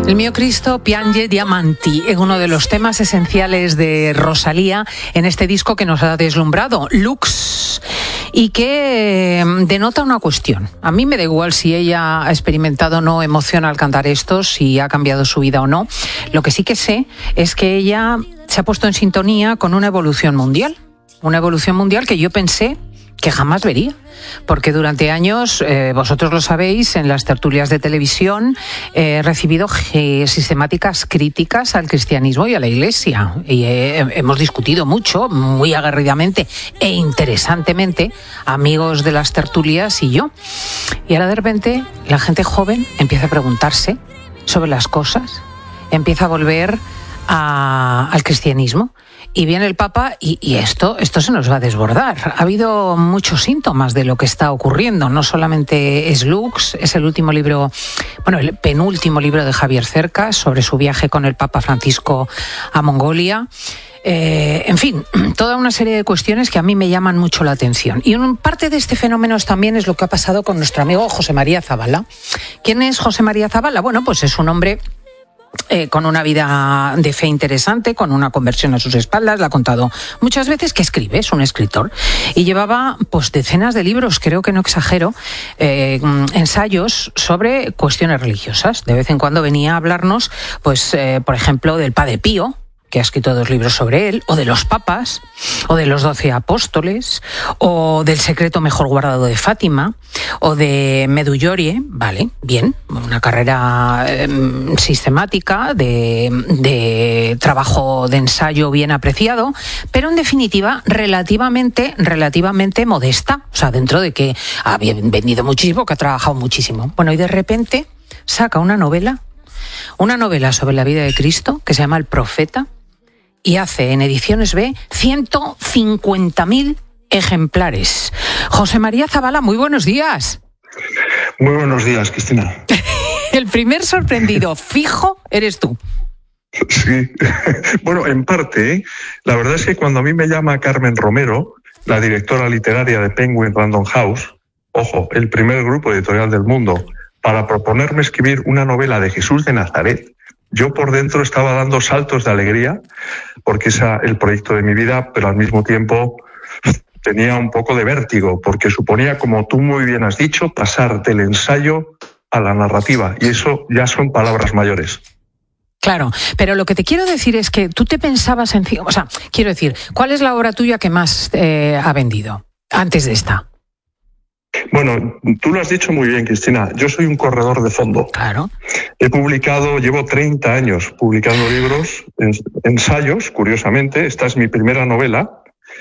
El mio Cristo piange diamanti es uno de los temas esenciales de Rosalía en este disco que nos ha deslumbrado, Lux, y que denota una cuestión. A mí me da igual si ella ha experimentado o no emoción al cantar esto, si ha cambiado su vida o no. Lo que sí que sé es que ella se ha puesto en sintonía con una evolución mundial que yo pensé que jamás vería, porque durante años, vosotros lo sabéis, en las tertulias de televisión he recibido sistemáticas críticas al cristianismo y a la Iglesia, y hemos discutido mucho, muy aguerridamente e interesantemente, amigos de las tertulias y yo, y ahora de repente la gente joven empieza a preguntarse sobre las cosas, empieza a volver al cristianismo. Y viene el Papa y esto se nos va a desbordar. Ha habido muchos síntomas de lo que está ocurriendo. No solamente es Lux, es el último libro, el penúltimo libro de Javier Cercas sobre su viaje con el Papa Francisco a Mongolia. En fin, toda una serie de cuestiones que a mí me llaman mucho la atención. Y parte de este fenómeno también es lo que ha pasado con nuestro amigo José María Zabala. ¿Quién es José María Zabala? Bueno, pues es un hombre con una vida de fe interesante, con una conversión a sus espaldas, la ha contado muchas veces, que escribe, es un escritor, y llevaba decenas de libros, creo que no exagero, ensayos sobre cuestiones religiosas. De vez en cuando venía a hablarnos, por ejemplo, del Padre Pío, que ha escrito 2 libros sobre él, o de los papas, o de los 12 apóstoles, o del secreto mejor guardado de Fátima, o de Medjugorje, vale, bien, una carrera sistemática de trabajo de ensayo bien apreciado, pero en definitiva relativamente modesta, o sea, dentro de que ha vendido muchísimo, que ha trabajado muchísimo. Bueno, y de repente saca una novela sobre la vida de Cristo, que se llama El Profeta, y hace en Ediciones B 150.000 ejemplares. José María Zabala, muy buenos días. Muy buenos días, Cristina. El primer sorprendido fijo eres tú. Sí, bueno, en parte, la verdad es que cuando a mí me llama Carmen Romero, la directora literaria de Penguin Random House, ojo, el primer grupo editorial del mundo, para proponerme escribir una novela de Jesús de Nazaret, yo por dentro estaba dando saltos de alegría, porque es el proyecto de mi vida, pero al mismo tiempo tenía un poco de vértigo, porque suponía, como tú muy bien has dicho, pasar del ensayo a la narrativa, y eso ya son palabras mayores. Claro, pero lo que te quiero decir es que tú te pensabas ¿cuál es la obra tuya que más ha vendido antes de esta? Bueno, tú lo has dicho muy bien, Cristina. Yo soy un corredor de fondo. Claro. Llevo 30 años publicando libros, ensayos, curiosamente. Esta es mi primera novela.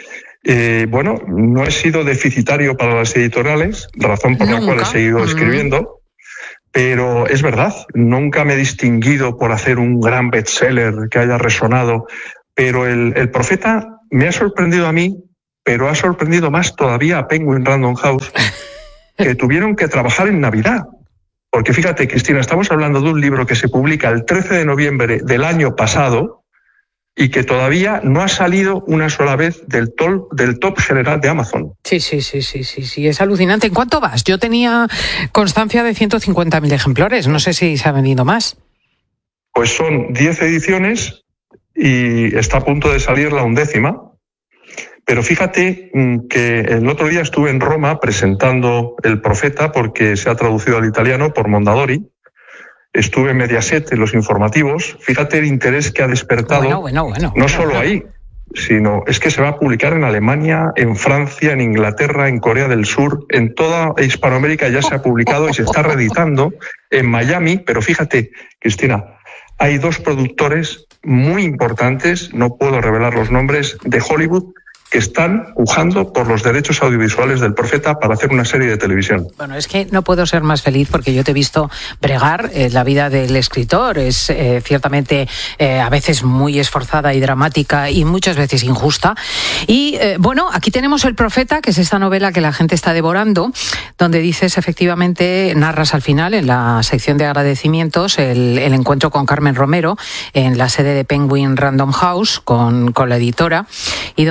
No he sido deficitario para las editoriales, razón por la cual he seguido escribiendo. Pero es verdad, nunca me he distinguido por hacer un gran bestseller que haya resonado. Pero el Profeta me ha sorprendido a mí, pero ha sorprendido más todavía a Penguin Random House, que tuvieron que trabajar en Navidad. Porque fíjate, Cristina, estamos hablando de un libro que se publica el 13 de noviembre del año pasado y que todavía no ha salido una sola vez del top general de Amazon. Sí, es alucinante. ¿En cuánto vas? Yo tenía constancia de 150.000 ejemplares, no sé si se ha vendido más. Pues son 10 ediciones y está a punto de salir la 11ª. Pero fíjate que el otro día estuve en Roma presentando El Profeta, porque se ha traducido al italiano por Mondadori. Estuve en Mediaset, en los informativos. Fíjate el interés que ha despertado. No solo ahí, sino es que se va a publicar en Alemania, en Francia, en Inglaterra, en Corea del Sur, en toda Hispanoamérica ya se ha publicado y se está reeditando en Miami. Pero fíjate, Cristina, hay 2 productores muy importantes, no puedo revelar los nombres, de Hollywood, que están pujando por los derechos audiovisuales del Profeta para hacer una serie de televisión. Bueno, es que no puedo ser más feliz porque yo te he visto bregar. La vida del escritor es ciertamente a veces muy esforzada y dramática y muchas veces injusta. Y aquí tenemos El Profeta, que es esta novela que la gente está devorando, donde dices, efectivamente, narras al final, en la sección de agradecimientos, el encuentro con Carmen Romero en la sede de Penguin Random House con la editora, y donde dice: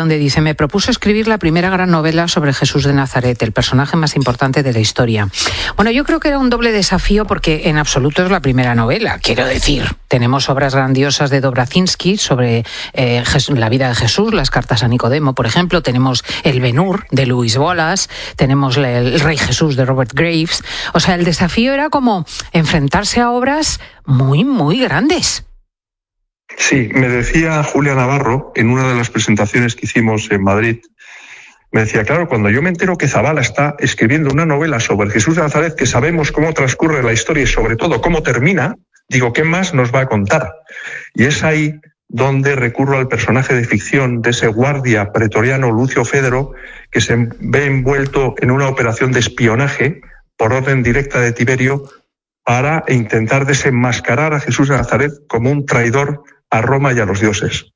me propuso escribir la primera gran novela sobre Jesús de Nazaret, el personaje más importante de la historia. Bueno, yo creo que era un doble desafío porque en absoluto es la primera novela. Quiero decir, tenemos obras grandiosas de Dobrazinski sobre la vida de Jesús, las cartas a Nicodemo, por ejemplo. Tenemos El Ben-Hur de Louis Wallace, tenemos El Rey Jesús de Robert Graves. O sea, el desafío era como enfrentarse a obras muy, muy grandes. Sí, me decía Julia Navarro en una de las presentaciones que hicimos en Madrid, me decía, claro, cuando yo me entero que Zabala está escribiendo una novela sobre Jesús de Nazaret, que sabemos cómo transcurre la historia y sobre todo cómo termina, digo, ¿qué más nos va a contar? Y es ahí donde recurro al personaje de ficción de ese guardia pretoriano Lucio Fedro, que se ve envuelto en una operación de espionaje por orden directa de Tiberio para intentar desenmascarar a Jesús de Nazaret como un traidor a Roma y a los dioses.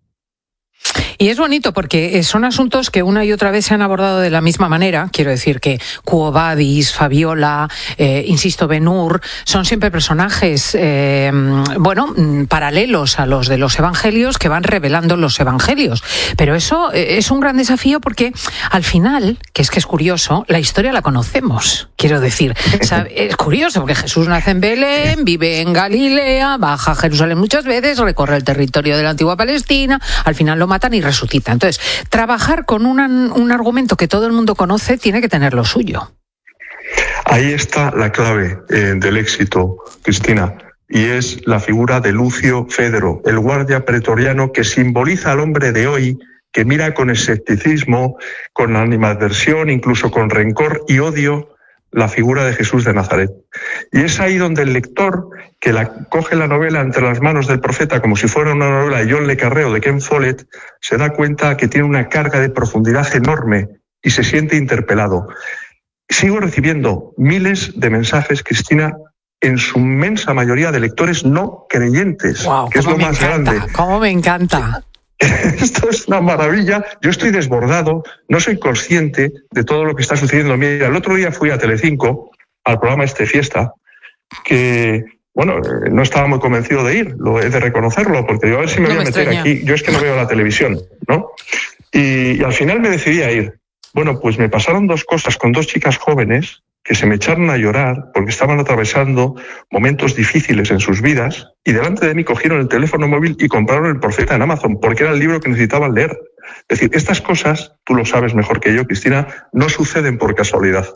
Y es bonito porque son asuntos que una y otra vez se han abordado de la misma manera. Quiero decir que Quo Vadis, Fabiola, insisto, Ben-Hur, son siempre personajes, paralelos a los de los evangelios que van revelando los evangelios. Pero eso es un gran desafío porque al final, que es curioso, la historia la conocemos. Quiero decir, es curioso porque Jesús nace en Belén, vive en Galilea, baja a Jerusalén muchas veces, recorre el territorio de la antigua Palestina, al final lo matan y resucita. Entonces, trabajar con un argumento que todo el mundo conoce tiene que tener lo suyo. Ahí está la clave del éxito, Cristina, y es la figura de Lucio Fedro, el guardia pretoriano que simboliza al hombre de hoy, que mira con escepticismo, con animadversión, incluso con rencor y odio la figura de Jesús de Nazaret. Y es ahí donde el lector, que coge la novela entre las manos del profeta como si fuera una novela de John le Carré o de Ken Follett, se da cuenta que tiene una carga de profundidad enorme y se siente interpelado. Sigo recibiendo miles de mensajes, Cristina, en su inmensa mayoría de lectores no creyentes, wow, que es lo más grande. ¡Cómo me encanta! Esto es una maravilla. Yo estoy desbordado, no soy consciente de todo lo que está sucediendo. Mira, el otro día fui a Telecinco, al programa Fiesta, que, no estaba muy convencido de ir, lo he de reconocerlo, porque digo, a ver si me voy a meter aquí. Yo es que no veo la televisión, ¿no? Y al final me decidí a ir. Bueno, pues me pasaron dos cosas con dos chicas jóvenes que se me echaron a llorar porque estaban atravesando momentos difíciles en sus vidas y delante de mí cogieron el teléfono móvil y compraron El Profeta en Amazon porque era el libro que necesitaban leer. Es decir, estas cosas, tú lo sabes mejor que yo, Cristina, no suceden por casualidad.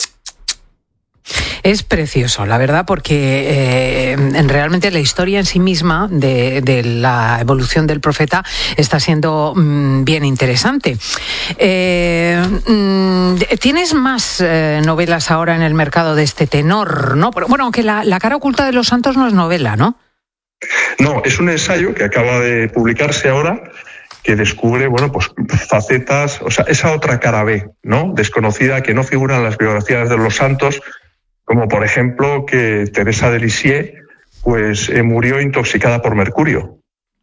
Es precioso, la verdad, porque realmente la historia en sí misma de la evolución del profeta está siendo bien interesante. Tienes más novelas ahora en el mercado de este tenor, ¿no? Bueno, aunque la cara oculta de los santos no es novela, ¿no? No, es un ensayo que acaba de publicarse ahora, que descubre, facetas, o sea, esa otra cara B, ¿no? Desconocida, que no figura en las biografías de los santos, como por ejemplo que Teresa de Lisieux murió intoxicada por mercurio.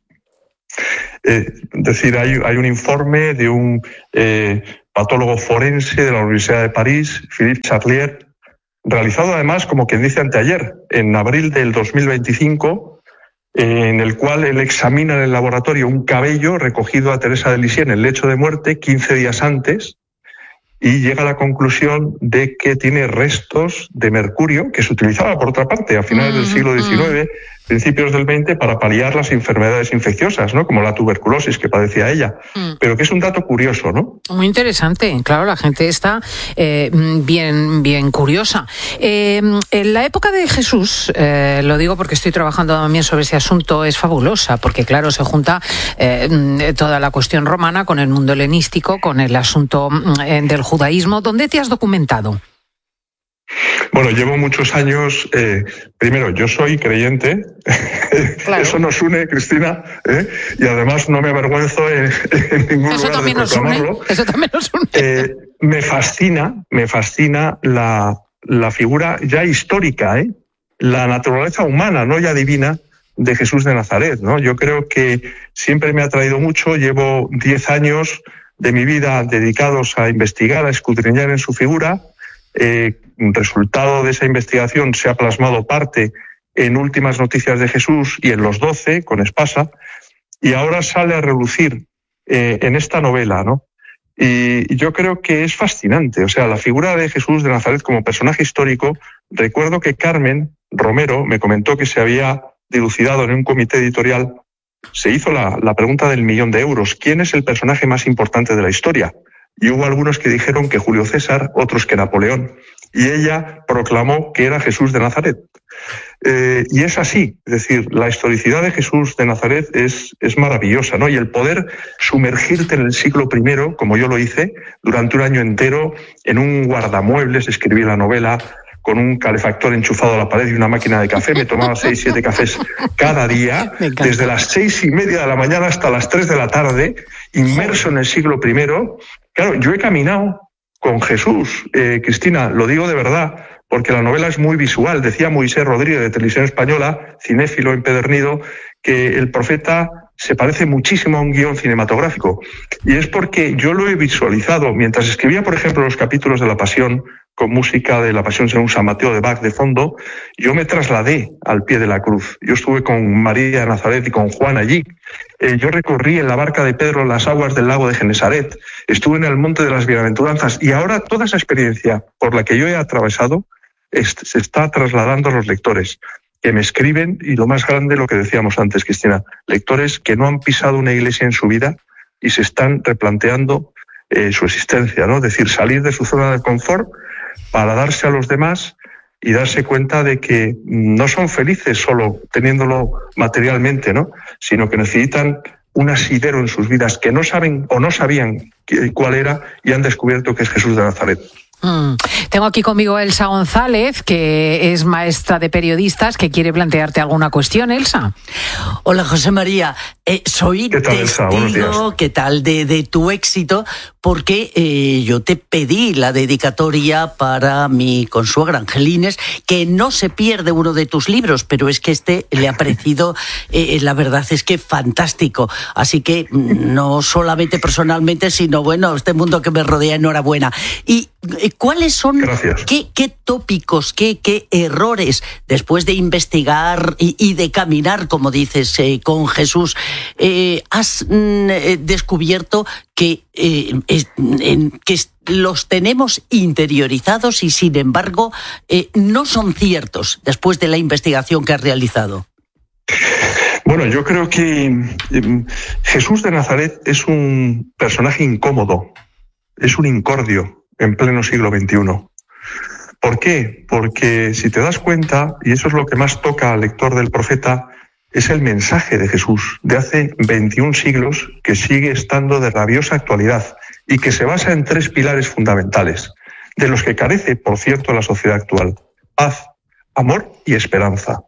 Es decir, hay un informe de un patólogo forense de la Universidad de París, Philippe Charlier, realizado además, como quien dice anteayer, en abril del 2025, en el cual él examina en el laboratorio un cabello recogido a Teresa de Lisieux en el lecho de muerte 15 días antes, y llega a la conclusión de que tiene restos de mercurio que se utilizaba, por otra parte, a finales del siglo XIX, principios del XX, para paliar las enfermedades infecciosas, ¿no? Como la tuberculosis que padecía ella. Pero que es un dato curioso, ¿no? Muy interesante. Claro, la gente está bien curiosa. En la época de Jesús, lo digo porque estoy trabajando también sobre ese asunto, es fabulosa, porque claro, se junta toda la cuestión romana con el mundo helenístico, con el asunto del judaísmo. ¿Dónde te has documentado? Bueno, llevo muchos años, primero, yo soy creyente, claro. Eso nos une, Cristina, y además no me avergüenzo en ningún eso lugar de proclamarlo. Eso también nos une. Me fascina la figura ya histórica, la naturaleza humana, no ya divina, de Jesús de Nazaret, ¿no? Yo creo que siempre me ha atraído mucho, llevo 10 años de mi vida dedicados a investigar, a escudriñar en su figura. Resultado de esa investigación se ha plasmado parte en Últimas Noticias de Jesús y en Los 12, con Espasa, y ahora sale a relucir en esta novela, ¿no? Y yo creo que es fascinante. O sea, la figura de Jesús de Nazaret como personaje histórico, recuerdo que Carmen Romero me comentó que se había dilucidado en un comité editorial, se hizo la pregunta del €1.000.000. ¿Quién es el personaje más importante de la historia? Y hubo algunos que dijeron que Julio César, otros que Napoleón. Y ella proclamó que era Jesús de Nazaret. Y es así, es decir, la historicidad de Jesús de Nazaret es maravillosa, ¿no? Y el poder sumergirte en el siglo I, como yo lo hice, durante un año entero, en un guardamuebles, escribí la novela con un calefactor enchufado a la pared y una máquina de café, me tomaba 6, 7 cafés cada día, desde las 6:30 de la mañana hasta las 3 de la tarde, inmerso en el siglo I. Claro, yo he caminado con Jesús, Cristina, lo digo de verdad, porque la novela es muy visual. Decía Moisés Rodríguez, de Televisión Española, cinéfilo empedernido, que el profeta se parece muchísimo a un guión cinematográfico. Y es porque yo lo he visualizado. Mientras escribía, por ejemplo, los capítulos de La Pasión, con música de La Pasión según San Mateo de Bach de fondo, yo me trasladé al pie de la cruz. Yo estuve con María de Nazaret y con Juan allí. Yo recorrí en la barca de Pedro las aguas del lago de Genesaret. Estuve en el monte de las Bienaventuranzas. Y ahora toda esa experiencia por la que yo he atravesado se está trasladando a los lectores que me escriben, y lo más grande, lo que decíamos antes, Cristina, lectores que no han pisado una iglesia en su vida y se están replanteando su existencia, ¿no? Es decir, salir de su zona de confort para darse a los demás y darse cuenta de que no son felices solo teniéndolo materialmente, ¿no? Sino que necesitan un asidero en sus vidas que no saben o no sabían cuál era, y han descubierto que es Jesús de Nazaret. Tengo aquí conmigo a Elsa González, que es maestra de periodistas, que quiere plantearte alguna cuestión. Elsa. Hola, José María. Soy testigo, ¿qué tal? De tu éxito, porque yo te pedí la dedicatoria para mi consuegra Angelines, que no se pierde uno de tus libros, pero es que le ha parecido, la verdad es que fantástico. Así que no solamente personalmente, sino bueno, este mundo que me rodea, enhorabuena. Y ¿cuáles son, qué tópicos, qué errores, después de investigar y de caminar, como dices, con Jesús, has descubierto que los tenemos interiorizados y, sin embargo, no son ciertos después de la investigación que has realizado? Bueno, yo creo que Jesús de Nazaret es un personaje incómodo, es un incordio en pleno siglo XXI. ¿Por qué? Porque si te das cuenta, y eso es lo que más toca al lector del profeta, es el mensaje de Jesús de hace 21 siglos que sigue estando de rabiosa actualidad y que se basa en 3 pilares fundamentales, de los que carece, por cierto, la sociedad actual: paz, amor y esperanza.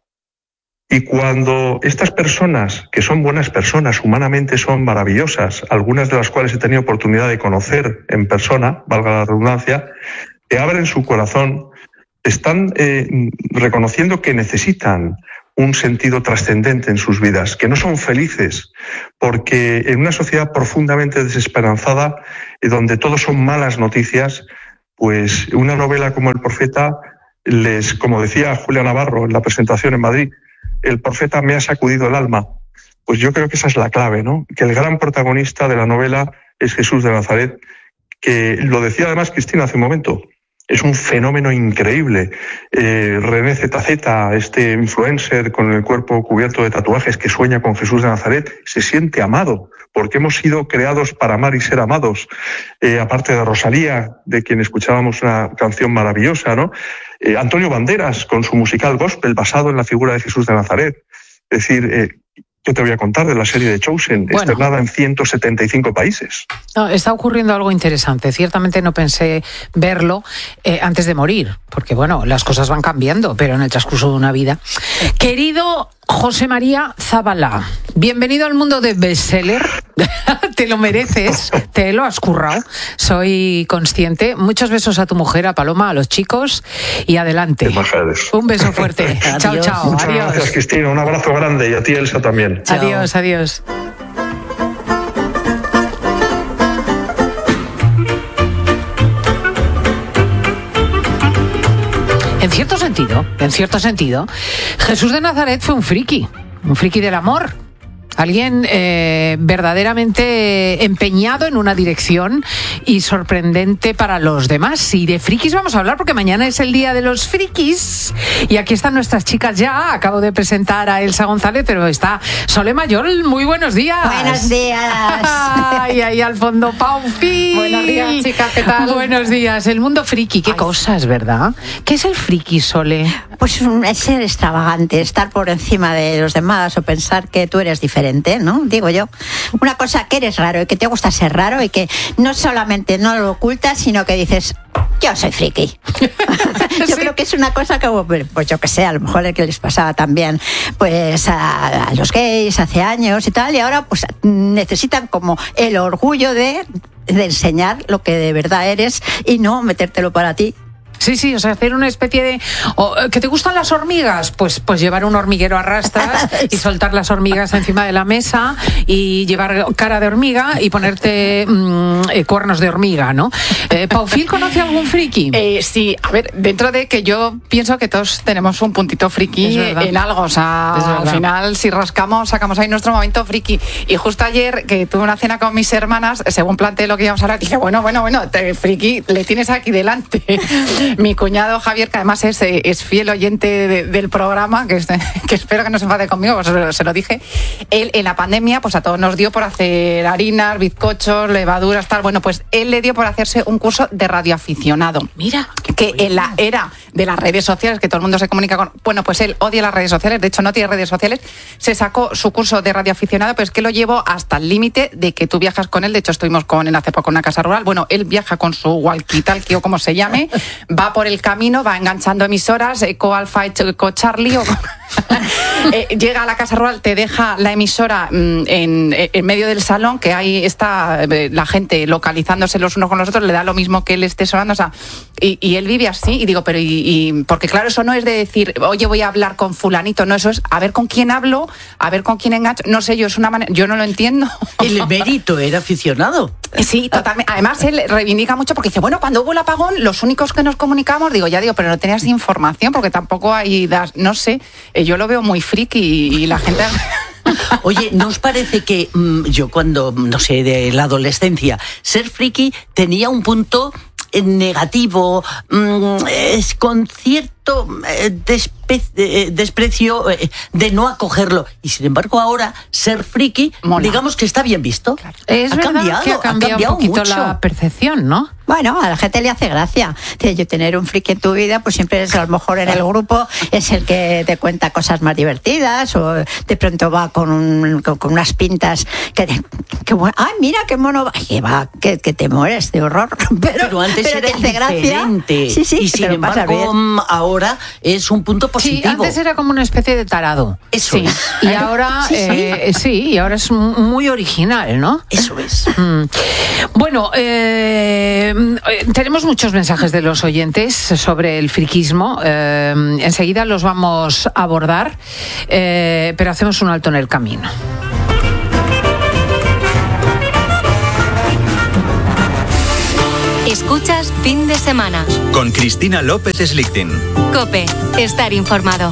Y cuando estas personas, que son buenas personas, humanamente son maravillosas, algunas de las cuales he tenido oportunidad de conocer en persona, valga la redundancia, que abren su corazón, están reconociendo que necesitan un sentido trascendente en sus vidas, que no son felices, porque en una sociedad profundamente desesperanzada, donde todo son malas noticias, pues una novela como El Profeta como decía Julia Navarro en la presentación en Madrid, el profeta me ha sacudido el alma. Pues yo creo que esa es la clave, ¿no? Que el gran protagonista de la novela es Jesús de Nazaret, que lo decía además Cristina hace un momento, es un fenómeno increíble. René ZZ, este influencer con el cuerpo cubierto de tatuajes que sueña con Jesús de Nazaret, se siente amado, porque hemos sido creados para amar y ser amados. Aparte de Rosalía, de quien escuchábamos una canción maravillosa, ¿no? Antonio Banderas, con su musical gospel basado en la figura de Jesús de Nazaret. Es decir, yo te voy a contar de la serie de Chosen, estrenada en 175 países. No, está ocurriendo algo interesante. Ciertamente no pensé verlo antes de morir, porque bueno, las cosas van cambiando, pero en el transcurso de una vida. Querido José María Zabala, bienvenido al mundo de bestseller. Te lo mereces, te lo has currado. Soy consciente. Muchos besos a tu mujer, a Paloma, a los chicos, y adelante. Un beso fuerte. Chao, chao. Muchas gracias, Cristina. Un abrazo grande, y a ti, Elsa, también. Chao. Adiós, adiós. En cierto sentido, Jesús de Nazaret fue un friki del amor. Alguien verdaderamente empeñado en una dirección y sorprendente para los demás. Y de frikis vamos a hablar porque mañana es el día de los frikis. Y aquí están nuestras chicas ya. Acabo de presentar a Elsa González, pero está Sole Mayol. Muy buenos días. Buenos días. Ay, ahí al fondo, Paufi. Buenos días, chicas, ¿qué tal? Buenos días. El mundo friki, qué cosas, ¿verdad? ¿Qué es el friki, Sole? Pues es ser extravagante, estar por encima de los demás o pensar que tú eres diferente, ¿no? Digo yo. Una cosa, que eres raro y que te gusta ser raro y que no solamente no lo ocultas, sino que dices, yo soy friki. Yo creo que es una cosa que, pues yo que sé, a lo mejor es que les pasaba también pues a los gays hace años y tal, y ahora pues necesitan como el orgullo de enseñar lo que de verdad eres y no metértelo para ti. Sí, o sea, hacer una especie de... ¿Que te gustan las hormigas? Pues llevar un hormiguero a rastras y soltar las hormigas encima de la mesa y llevar cara de hormiga y ponerte cuernos de hormiga, ¿no? ¿Paufil conoce algún friki? Sí, a ver, dentro de que yo pienso que todos tenemos un puntito friki en algo, o sea, al final si rascamos, sacamos ahí nuestro momento friki. Y justo ayer que tuve una cena con mis hermanas, según planteé lo que íbamos a hablar, dije, bueno, friki le tienes aquí delante. Mi cuñado Javier, que además es fiel oyente del programa, que espero que no se enfade conmigo, pues se lo dije, él en la pandemia pues a todos nos dio por hacer harinas, bizcochos, levaduras, tal. Bueno, pues él le dio por hacerse un curso de radioaficionado. Mira, que en la era de las redes sociales, que todo el mundo se comunica con... Bueno, pues él odia las redes sociales, de hecho no tiene redes sociales, se sacó su curso de radioaficionado, pero es que lo llevo hasta el límite de que tú viajas con él. De hecho estuvimos con él hace poco en una casa rural. Bueno, él viaja con su walkie-talkie o como se llame, va por el camino, va enganchando emisoras, Eco Alfa, Eco Charlie, llega a la casa rural, te deja la emisora en medio del salón, que ahí está la gente localizándose los unos con los otros, le da lo mismo que él esté sonando, o sea, y él vive así, y digo, pero porque claro, eso no es de decir, oye, voy a hablar con fulanito, no, eso es a ver con quién hablo, a ver con quién engancho, no sé, yo es una manera, yo no lo entiendo. El mérito era aficionado. Sí, totalmente. Además, él reivindica mucho porque dice, bueno, cuando hubo el apagón, los únicos que nos comunicamos, digo, pero no tenías información porque tampoco hay, no sé, yo lo veo muy friki y la gente... Oye, ¿no os parece que yo cuando, no sé, de la adolescencia, ser friki tenía un punto negativo, con cierto desprecio de no acogerlo? Y sin embargo ahora ser friki, digamos que está bien visto. Claro. Es verdad que ha cambiado un poquito mucho la percepción, ¿no? Bueno, a la gente le hace gracia. Yo tener un friki en tu vida, pues siempre es, a lo mejor en el grupo es el que te cuenta cosas más divertidas, o de pronto va con unas pintas que bueno, ¡ay, mira qué mono va! Ay, va, que te mueres de horror. Pero antes era te hace diferente. Gracia. Sí, y sin embargo ahora es un punto positivo. Sí, antes era como una especie de tarado. Eso es. Y ahora y ahora es muy original, ¿no? Eso es. Bueno, tenemos muchos mensajes de los oyentes sobre el friquismo. Enseguida los vamos a abordar, pero hacemos un alto en el camino. Escuchas Fin de Semana con Cristina López Slichting. COPE, estar informado.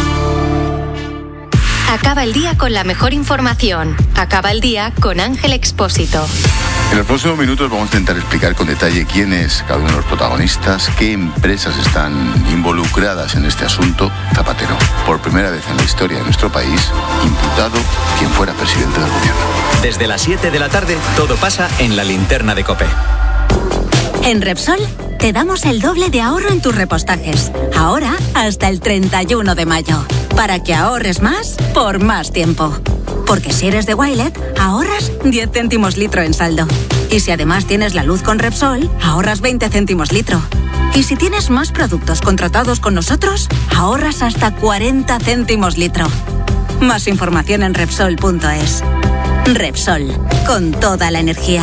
Acaba el día con la mejor información. Acaba el día con Ángel Expósito. En los próximos minutos vamos a intentar explicar con detalle quién es cada uno de los protagonistas, qué empresas están involucradas en este asunto. Zapatero, por primera vez en la historia de nuestro país, imputado quien fuera presidente del gobierno. Desde las 7 de la tarde, todo pasa en la linterna de COPE. En Repsol te damos el doble de ahorro en tus repostajes. Ahora hasta el 31 de mayo. Para que ahorres más por más tiempo. Porque si eres de Wilet, ahorras 10 céntimos litro en saldo. Y si además tienes la luz con Repsol, ahorras 20 céntimos litro. Y si tienes más productos contratados con nosotros, ahorras hasta 40 céntimos litro. Más información en Repsol.es. Repsol, con toda la energía.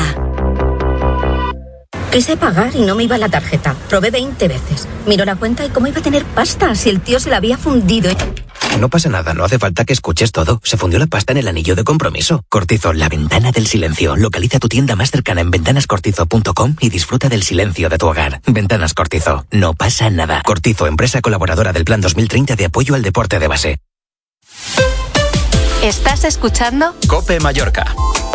Quise pagar y no me iba la tarjeta. Probé 20 veces. Miró la cuenta y cómo iba a tener pasta si el tío se la había fundido. No pasa nada, no hace falta que escuches todo. Se fundió la pasta en el anillo de compromiso. Cortizo, la ventana del silencio. Localiza tu tienda más cercana en ventanascortizo.com y disfruta del silencio de tu hogar. Ventanas Cortizo, no pasa nada. Cortizo, empresa colaboradora del Plan 2030 de apoyo al deporte de base. Estás escuchando COPE Mallorca.